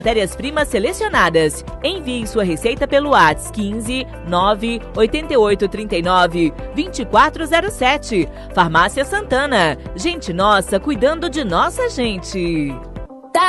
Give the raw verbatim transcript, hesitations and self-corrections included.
Matérias-primas selecionadas. Envie sua receita pelo WhatsApp quinze, nove, oito oito, três nove, vinte e quatro zero sete. Farmácia Santana. Gente nossa, cuidando de nossa gente.